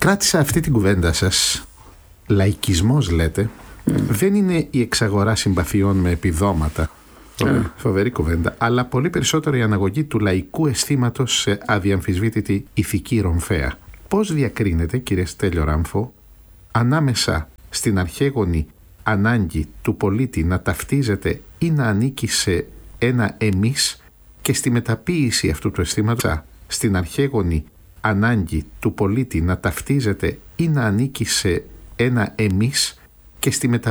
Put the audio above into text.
κράτησα αυτή την κουβέντα σας. Λαϊκισμός λέτε. Δεν είναι η εξαγορά συμπαθειών με επιδόματα. Φοβερή κουβέντα. Αλλά πολύ περισσότερο η αναγωγή του λαϊκού αισθήματος σε αδιαμφισβήτητη ηθική ρομφαία. Πώς διακρίνεται, κύριε Στέλιο Ράμφο, ανάμεσα στην αρχαίγονη ανάγκη του πολίτη να ταυτίζεται ή να ανήκει σε ένα εμείς και στη μεταποίηση αυτού του αισθήματος, στην αρχαίγονη ανάγκη του πολίτη να ταυτίζεται ή να ανήκει σε ένα εμείς και στη μεταποίηση